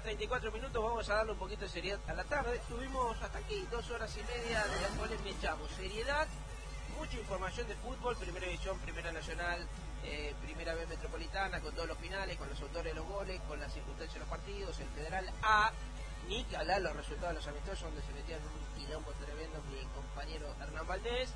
34 minutos, vamos a darle un poquito de seriedad a la tarde. Estuvimos hasta aquí 2 horas y media, de las cuales me echamos seriedad, mucha información de fútbol, Primera División, Primera Nacional, Primera B Metropolitana, con todos los finales, con los autores de los goles, con las circunstancias de los partidos, el Federal A, ni que hablar los resultados de los amistosos, donde se metían un quilombo tremendo mi compañero Hernán Valdés,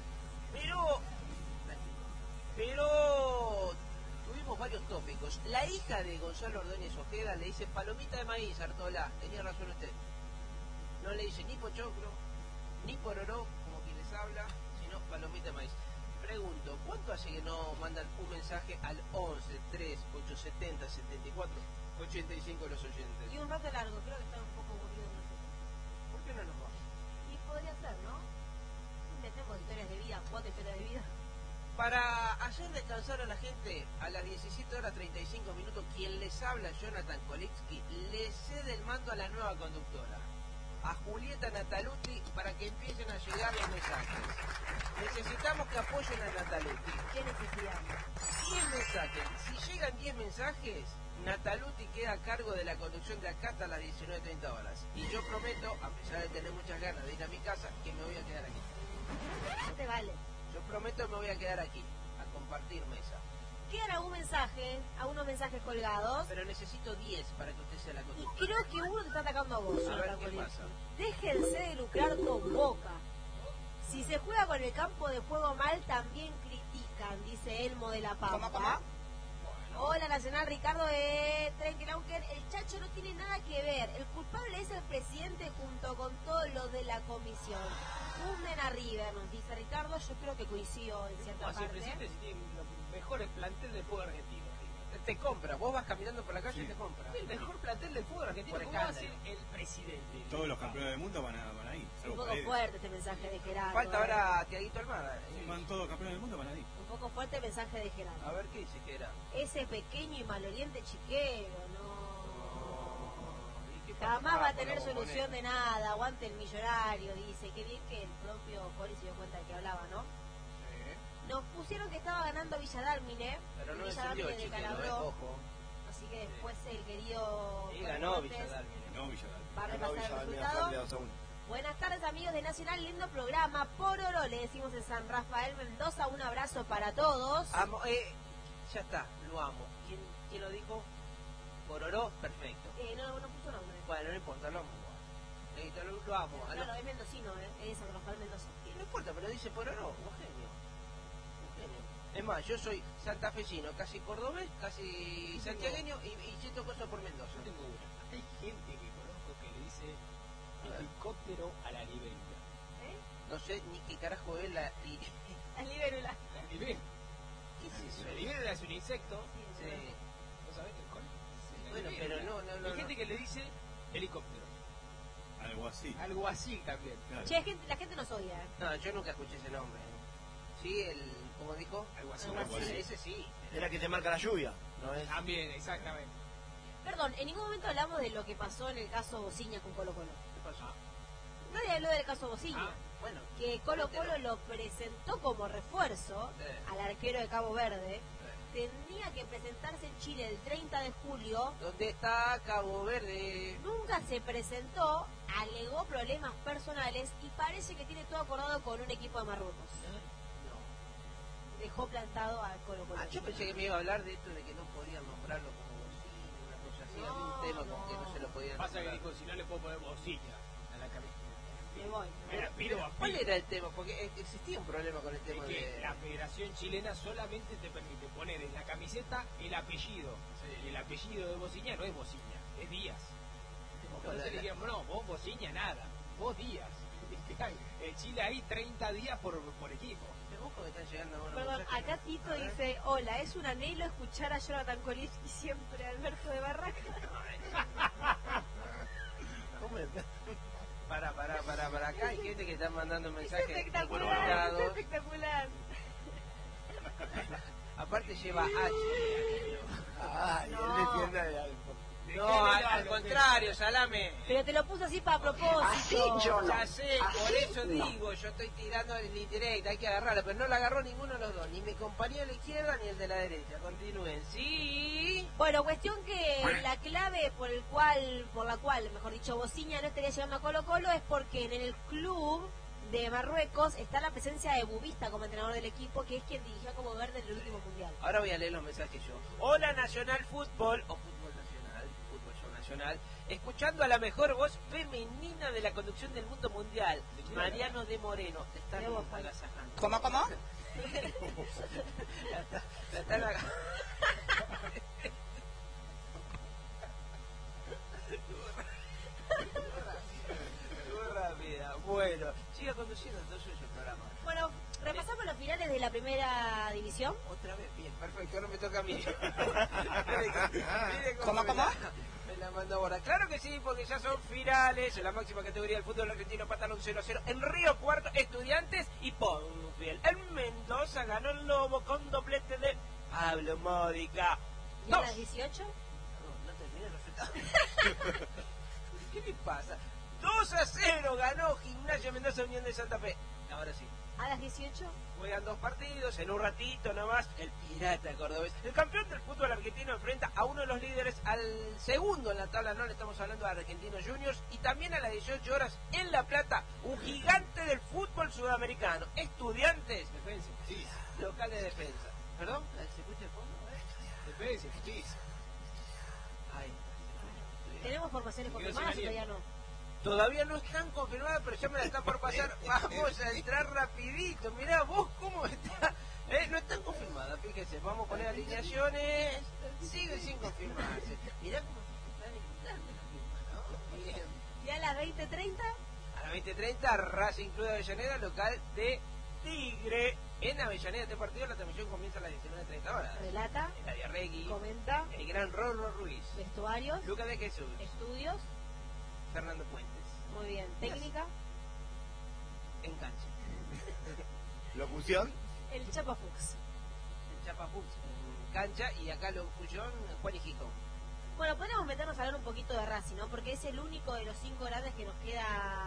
pero tuvimos varios tópicos. La hija de Gonzalo Ordóñez Ojeda le dice palomita de maíz, Artola. Tenía razón usted. No le dice ni pochoclo, ni pororó, como quien les habla, sino palomita de maíz. Pregunto, ¿cuánto hace que no mandan un mensaje al 11 3 870 74 85 los oyentes? Y un rato largo, creo que está un poco aburrido nosotros. ¿Por qué no nos vamos? Y podría ser, ¿no? Intentemos historias de vida, 4 historias de vida. Para hacer descansar a la gente, a las 17 horas 35 minutos, quien les habla, Jonathan Kolitsky, le cede el mando a la nueva conductora, a Julieta Nataluti, para que empiecen a llegar los mensajes. Necesitamos que apoyen a Nataluti. ¿Qué necesitamos? 10 mensajes. Si llegan 10 mensajes, Nataluti queda a cargo de la conducción de acá hasta las 19:30 horas. Y yo prometo, a pesar de tener muchas ganas de ir a mi casa, que me voy a quedar aquí. No te vale. Yo prometo que me voy a quedar aquí, a compartir mesa. Quedan algunos mensajes colgados. Pero necesito 10 para que usted sea la Y conductora. creo que uno te está atacando a vos. A ver, ¿qué Colitsky. pasa? Déjense de lucrar con Boca. Si se juega con el campo de juego mal, también critican, dice Elmo de la Pampa. Hola Nacional, Ricardo de Trenquelauquer. El Chacho no tiene nada que ver. El culpable es el presidente junto con todos los de la comisión. Hunden a River, nos dice Ricardo. Yo creo que coincido en cierta No, si el parte. presidente sí tiene los mejores plantel del fútbol argentino. Te compra, vos vas caminando por la calle y te compra. El mejor plantel del fútbol argentino. Por ¿Cómo va a ser escándalo. el presidente? Todos los campeones del mundo van a ir. Un poco fuerte este mensaje de Gerardo. Falta ahora Tiaguito Almada. Van todos los campeones del mundo, van a ir. Un poco fuerte el mensaje de Gerardo. A ver qué dice que era. Ese pequeño y maloliente chiquero, ¿Y qué no. pasa? Jamás va a Por tener la solución bombonera. de nada. Aguante el millonario, dice. Qué bien que el propio Cori se dio cuenta de que hablaba, ¿no? Nos pusieron que estaba ganando Villadalmine. Pero no Villa encendió el Dálmine de chiquero, Calabró. ojo. Así que después el querido Y Juan ganó Cortés Villadalmine. No, Villadal. va a repasar el resultado. Buenas tardes amigos de Nacional, lindo programa. Por oro le decimos en San Rafael Mendoza, un abrazo para todos. Ya está, lo amo. ¿Quién lo dijo? Pororó, perfecto. No puso nombre. Bueno, no importa, lo amo. Lo amo. Claro, es mendocino, es San Rafael Mendoza. No importa, pero dice Pororó, un genio. Es más, yo soy santafesino, casi cordobés, casi santiagueño y siento cosas por Mendoza. Yo tengo una. Hay gente que conozco que le dice helicóptero a la libélula. No sé ni qué carajo es la... La libélula. La libélula. ¿Qué es eso? La libélula es un insecto. Sí. ¿No sabés el col? Bueno, pero no. Hay gente que le dice helicóptero. Algo así. Algo así también. Claro. Che, la gente nos odia. No, yo nunca escuché ese nombre. Sí, ¿cómo dijo? Algo así. Algo así. Ese sí. Era que te marca la lluvia, ¿no es? También, exactamente. Perdón, en ningún momento hablamos de lo que pasó en el caso Bociña con Colo Colo. ¿Qué pasó? Nadie habló del caso Bociña. Bueno. Que Colo Colo lo presentó como refuerzo al arquero de Cabo Verde. Tenía que presentarse en Chile el 30 de julio. ¿Dónde está Cabo Verde? Nunca se presentó, alegó problemas personales y parece que tiene todo acordado con un equipo de Marruecos. No. Dejó plantado a Colo Colo. Yo pensé que me iba a hablar de esto de que no podían nombrarlo como bocina, una cosa así, algún tema con que no se lo podían Pasa que nombrar. dijo, si no le puedo poner bocina a la cabeza. Me voy. Era pido a ¿Cuál pido. era el tema? Porque existía un problema con el tema Es que de... la Federación Chilena solamente te permite poner en la camiseta el apellido. Y el apellido de Bociña no es Bociña, es Díaz. Entonces le dijeron, no, vos Bociña nada, vos Díaz. En Chile hay 30 días por equipo. Pero vos porque están llegando a buenos Perdón, mensajes. acá Tito A ver. dice, hola, es un anhelo escuchar a Jonathan Kolitsky siempre, Alberto de Barraca. ¿Cómo es? Para acá hay gente que está mandando Es mensajes espectacular, es encontrados. espectacular. Aparte lleva H. Ay, No. él defiende al... No, al contrario, Salame. Pero te lo puso así para propósito. Así yo no. Ya sé, por Así eso no. digo, yo estoy tirando el indirecto, hay que agarrarla, pero no la agarró ninguno de los dos, ni mi compañero de la izquierda ni el de la derecha. Continúen, sí. Bueno, cuestión que la la clave por la cual, mejor dicho, Bociña no estaría llegando a Colo Colo es porque en el club de Marruecos está la presencia de Bubista como entrenador del equipo, que es quien dirigió a Cabo Verde en el último mundial. Ahora voy a leer los mensajes yo. Hola Nacional Fútbol, o Fútbol Nacional, Fútbol Show Nacional, escuchando a la mejor voz femenina de la conducción del mundo mundial, Mariano de Moreno. Te están agasajando. ¿Cómo? La están Muy rápida. Bueno, siga conduciendo entonces el programa. Bueno, repasamos los finales de la primera división. Otra vez, bien, perfecto, ahora me toca a mí. Mire ¿Cómo? Me la mandó ahora. Claro que sí, porque ya son finales en la máxima categoría del fútbol argentino, Patalón 0-0. En Río Cuarto, Estudiantes y Ponfiel. En Mendoza ganó el Lobo con doblete de Pablo Módica. ¿Y a las 18? No termina el resultado. ¿Qué me pasa? 2-0 ganó Gimnasia Mendoza Unión de Santa Fe. Ahora sí. ¿A las 18? Juegan 2 partidos, en un ratito nomás, el Pirata Cordobés. El campeón del fútbol argentino enfrenta a uno de los líderes, al segundo en la tabla, no le estamos hablando de Argentinos Juniors, y también a las 18 horas en La Plata, un gigante del fútbol sudamericano. Estudiantes, Defensa y Justicia. local de defensa. ¿Perdón? ¿Se escucha el fondo? Defensa y Justicia. Ay, ¿Tenemos formaciones Me quedo confirmadas o sin todavía no? todavía no están confirmadas, pero ya me la están por pasar. Vamos a entrar rapidito. Mirá vos cómo está. No están confirmadas, fíjense. Vamos a poner alineaciones. Sigue sin confirmarse. Mirá cómo se están evitando la firma, ¿no? Bien. ¿Y a las 20:30? A las 20:30, Racing Club de Avellaneda, local de Tigre. En Avellaneda, este partido, la transmisión comienza a las 19:30 horas. Relata, Eladia Regui, comenta, el gran Rorro Ruiz, vestuarios, Lucas de Jesús, estudios, Fernando Puentes. muy bien, técnica, En cancha. Locución. el Chapa Fuchs. El Chapa Fuchs en cancha, y acá locución Juan y Gijón. Bueno, podemos meternos a hablar un poquito de Racing, ¿no? Porque es el único de los 5 grandes que nos queda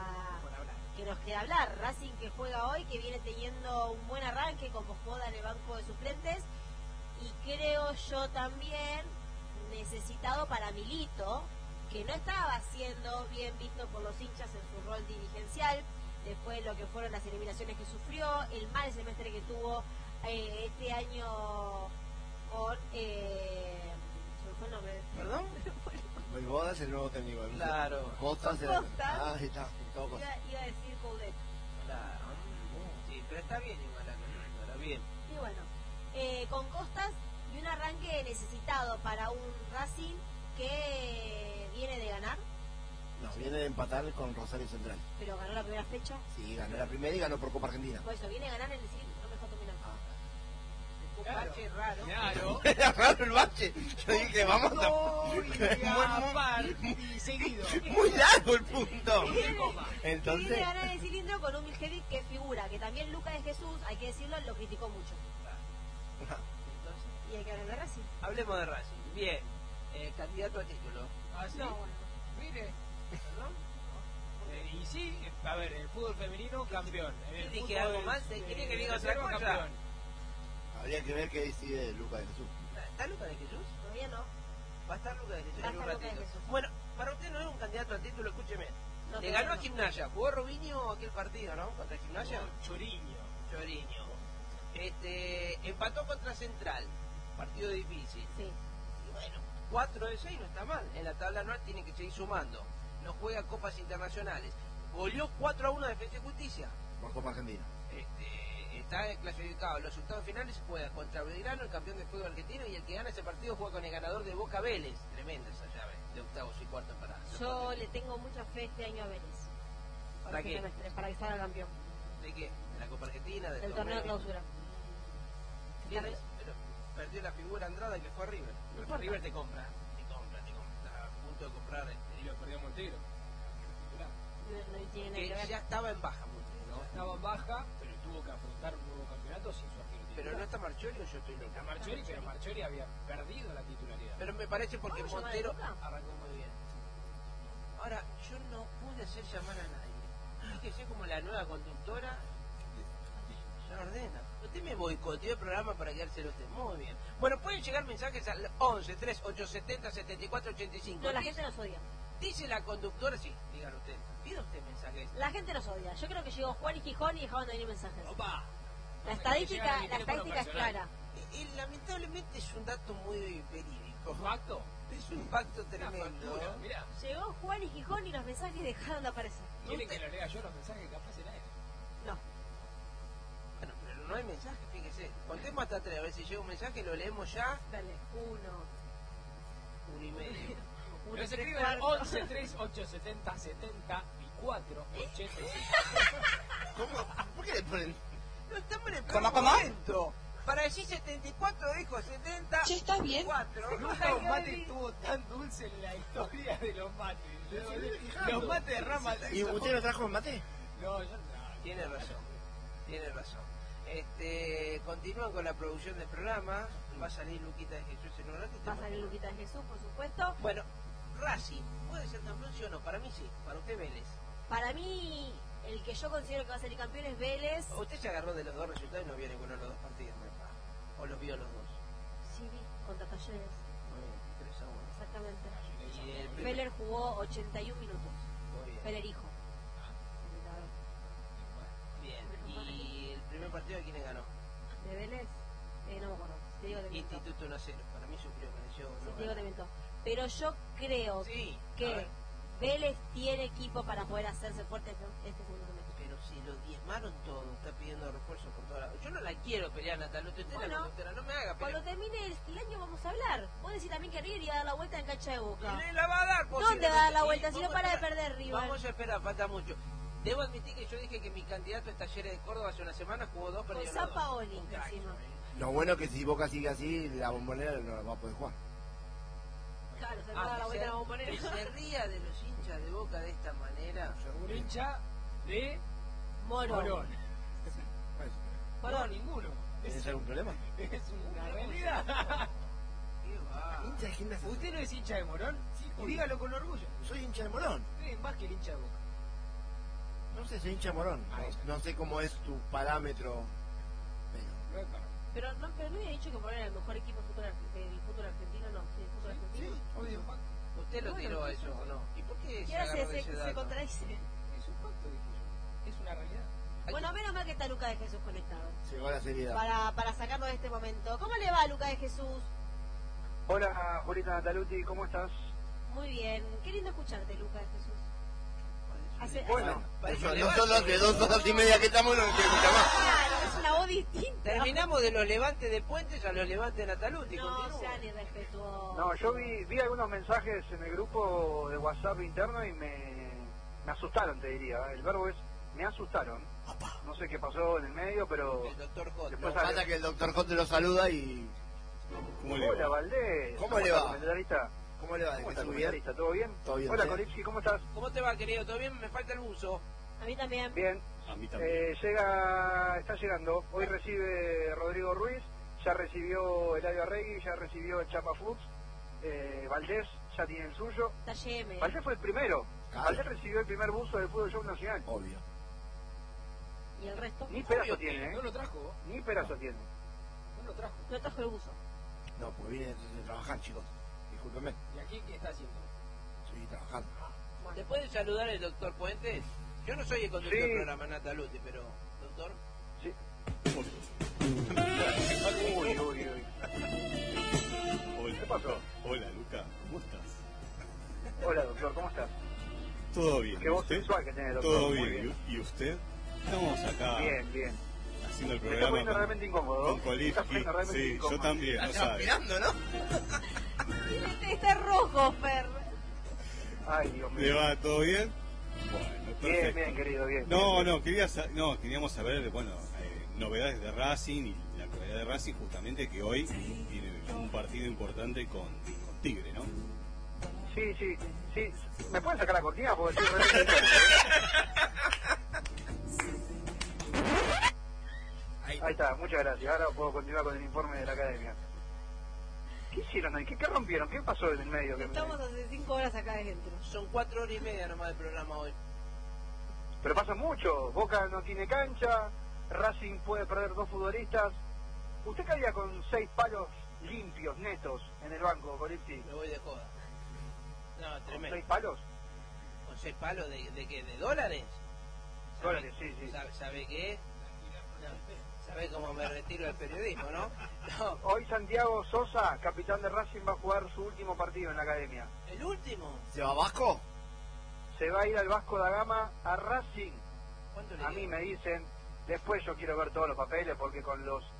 hablar. Racing, que juega hoy, que viene teniendo un buen arranque con Moscoda en el banco de suplentes, y creo yo también necesitado para Milito, que no estaba siendo bien visto por los hinchas en su rol dirigencial, después de lo que fueron las eliminaciones que sufrió, el mal semestre que tuvo este año con... se me fue el nombre. ¿Perdón? Voivoda es el nuevo técnico. ¿No? Claro. Costas. Costas. Ahí está. Todo Costas. Iba a decir Coudet. Claro. Sí, pero está bien igual la cosa, bien. Y bueno, con Costas y un arranque necesitado para un Racing que viene de ganar, No, viene de empatar con Rosario Central. pero ganó la primera fecha. Sí, ganó la primera y ganó por Copa Argentina. Por eso, viene a ganar en el siguiente, no me dejó terminar. Un Claro. bache raro. Claro. Era raro el bache. Yo dije, vamos a... Y seguido. Muy largo el punto. Viene Entonces... de ganar el cilindro con un Miljevic que figura, que también Lucas de Jesús, hay que decirlo, lo criticó mucho. Entonces, Y hay que hablar de Racing. hablemos de Racing. Bien. Candidato a título. Así. No, bueno. Mire. ¿No? Y sí, a ver, el fútbol femenino, campeón. El ¿Dije fútbol algo más? ¿Quería que diga otra reserva, cosa? campeón. Habría que ver qué decide Lucas de Jesús. ¿Está Lucas de Jesús? Todavía no. Va a estar Lucas de Jesús Va a en un estar Lucas de ratito. Jesús. Bueno, para usted no es un candidato al título, escúcheme. No, Le todavía ganó a no. Gimnasia. Jugó Robinho aquel partido, ¿no? Contra Gimnasia. Choriño. Choriño. Empató contra Central. Partido difícil. Sí. Y bueno, 4 de 6 no está mal. En la tabla anual tiene que seguir sumando. No juega copas internacionales. Goleó 4-1 a Defensa y Justicia. Por Copa Argentina. Está clasificado. Los resultados finales juega contra Belgrano, el campeón del fútbol argentino, y el que gana ese partido juega con el ganador de Boca Vélez. Tremenda esa llave de octavos y cuartos para. Yo le tengo mucha fe este año a Vélez. ¿Para Este qué? semestre, para que salga campeón ¿De qué? ¿De la Copa Argentina? ¿Del del torneo de clausura. Bien, pero perdió la figura Andrada que fue a River. importa. River te compra. Te compra. Está a punto de comprar. Y lo perdió Montero. No tiene nada que Que ver. ya estaba en baja, ¿no? Estaba baja, pero tuvo que afrontar un nuevo campeonato sin su arquero Pero titular. no está Marchioli o yo estoy loco. Está Marchiori, pero Marchiori había perdido la titularidad. Pero me parece porque ¿Vamos a llamar Montero a Boca? arrancó muy bien. Ahora, yo no pude hacer llamar a nadie. Fíjese como la nueva conductora ya ordena. Usted me boicoteó el programa para quedárselo usted. Muy bien. Bueno, pueden llegar mensajes al 11 3870 7485. No, la gente nos odia. Dice la conductora, sí, dígalo usted. Pida usted mensajes. La gente nos odia. Yo creo que llegó Juan y Gijón y dejaban de venir mensajes. Opa. La estadística es clara. Lamentablemente es un dato muy verídico. ¿Facto? Es un pacto tremendo. Mira, Llegó Juan y Gijón y los mensajes dejaron de aparecer. ¿quieren que lo lea yo los mensajes que capaz era él? No. Bueno, pero no hay mensaje, fíjese. Contemos hasta 3, a ver si llega un mensaje, lo leemos ya. Dale, 1 y medio. uno, Nos tres escriben al cuartos. 11 3870 74 85. ¿Cómo? ¿Por qué le ponen? No estamos en el ¿Cómo, peor cómo? momento. Para decir 74 dijo 70. ¿Sí está bien? 4. Nunca un mate estuvo tan dulce en la historia de los mates. Los mates de rama. ¿Y usted lo trajo en mate? No, yo no. Tiene razón. Tiene razón. Continúan con la producción del programa. Va a salir Luquita de Jesús en un ratito. Va a salir Luquita de Jesús, por supuesto. Bueno, Racing, ¿puede ser campeón sí o no? Para mí sí. Para usted Vélez. Para mí, el que yo considero que va a salir campeón es Vélez. Usted se agarró de los dos resultados y no vio ninguno de los dos partidos, ¿no? ¿O los vio los dos? Sí, contra Talleres. Muy bien, 3-1. Exactamente. Y el primer- Feller jugó 81 minutos. Muy bien. Feller hijo. Bien. ¿Y el primer partido de quién ganó? ¿De Vélez? No me acuerdo. Si te digo, te miento. Instituto 1-0. Para mí sufrió, mereció. Si no te digo, te ganar. miento. Pero yo creo Sí. a que ver, Vélez tiene equipo para poder hacerse fuerte este segundo semestre. pero si lo diezmaron todo, está pidiendo refuerzos por toda la... Yo no la quiero pelear, Natalia. Usted es la Bueno, conductora, no me haga Cuando pelear. termine el año vamos a hablar. Vos decís también que River iba a dar la vuelta en cancha de Boca. Y la va a dar, ¿Dónde va a dar la posiblemente. vuelta? Sí, Si no vamos a para de esperar. perder River. Vamos a esperar, falta mucho. Debo admitir que yo dije que mi candidato es Talleres de Córdoba hace una semana, jugó 2, Con perdió San 2. Paoli, encima. Lo bueno es que si Boca sigue así, la Bombonera no la va a poder jugar. Claro, se va a dar la vuelta en la bombonera. que se ría de los hinchas de Boca de esta manera. Un hincha de Morón. Morón. No, Morón. ninguno. ¿Tienes algún problema? Es una realidad. ¿Qué va? Hincha de Gimnasia. ¿Usted no es hincha de Morón? Sí, obvio. dígalo con orgullo. Soy hincha de Morón. Usted es más que el hincha de Boca. No sé, soy hincha de Morón. Ahí está. No sé cómo es tu parámetro. No es para- Pero no había dicho que Morón era el mejor equipo del fútbol argentino, no. Sí, el fútbol argentino. Obvio, Paco. ¿Usted lo Bueno, tiró a sí, eso sí. o no? ¿Y por qué Y se ahora agarró de ese se dato? contradice. Es un pacto, dije yo. Es una realidad. Bueno, menos mal que está Luca de Jesús conectado. Llegó la seriedad. Para sacarlo de este momento. ¿Cómo le va, Luca de Jesús? Hola, Julita Nataluti, ¿cómo estás? Muy bien. Qué lindo escucharte, Luca de Jesús. Bueno, Nosotros de 2 horas y media que estamos no nos quiere escuchar más. Claro, es una voz distinta. Terminamos de los levantes de Puentes a los levantes de Nataluti. No continúa. sean irrespetuosos. no, yo vi algunos mensajes en el grupo de WhatsApp interno y me asustaron, te diría. El verbo es, me asustaron. No sé qué pasó en el medio, pero... El doctor J. Después Nos falta que el doctor Conte lo saluda y... ¿Cómo le Hola, va? Valdés. ¿Cómo le está, va? comentarista? ¿Cómo le va? ¿Cómo ¿De está, Jesús bien? comentarista? ¿Todo bien? Todo bien, Hola, ¿sí? Kolipski, ¿cómo estás? ¿Cómo te va, querido? ¿Todo bien? Me falta el buzo. A mí también. Bien. A mí también. Está llegando. Hoy recibe Rodrigo Ruiz, ya recibió Eladio Arregui, ya recibió el Chapa Fuchs. Valdés ya tiene el suyo. Está YM. Valdés fue el primero. Claro. Valdés recibió el primer buzo del Fútbol Show Nacional. Obvio. ¿Y el resto? Ni pedazo Obvio que tiene, No ¿eh? lo trajo. Ni pedazo tiene. No lo trajo. No trajo el buzo. No, pues vine de trabajar, chicos. Discúlpenme. ¿Y aquí qué está haciendo? Estoy trabajando. ¿Te puede saludar el doctor Puentes? Yo no soy el conductor Sí. del programa Nataluti, pero... ¿Doctor? Sí. Uy, uy, uy. Hola, ¿Qué pasó? Hola, Luca. ¿Cómo estás? Hola, doctor, ¿cómo estás? ¿Todo bien? Qué voz ¿Usted? sensual que tiene, doctor. ¿Todo Muy bien? ¿Y usted? Estamos acá Bien, bien. haciendo el Me está programa poniendo realmente incómodo. con Me está Kolipski. poniendo realmente Sí, incómodo. yo también, no Estás sabes. transpirando, ¿no? Está rojo, Fer. Ay, Dios ¿Le mío. va todo bien? Bueno, Bien, perfecto. bien, querido, bien. No, queríamos saber, bueno, novedades de Racing y la novedad de Racing justamente que hoy tiene un partido importante con Tigre, ¿no? Sí, sí, sí. ¿Me pueden sacar la cortina? Porque estoy realmente Ahí está, muchas gracias. Ahora puedo continuar con el informe de la academia. ¿Qué hicieron ahí? ¿Qué rompieron? ¿Qué pasó en el medio? Estamos hace 5 horas acá adentro. Son 4 horas y media nomás del programa hoy. Pero pasa mucho. Boca no tiene cancha, Racing puede perder 2 futbolistas. ¿Usted qué haría con 6 palos limpios, netos, en el banco, Colipsi? Me voy de joda. No, ¿Con tremendo. 6 palos? ¿Con 6 palos de qué? ¿De dólares? Dólares, sí, sí. ¿Sabe qué? No, ¿sabe cómo me retiro del periodismo, no? No. Hoy Santiago Sosa, capitán de Racing, va a jugar su último partido en la academia. ¿El último? ¿Se va Vasco? Se va a ir al Vasco da Gama a Racing. ¿Cuánto le A mí queda? me dicen, después yo quiero ver todos los papeles porque con los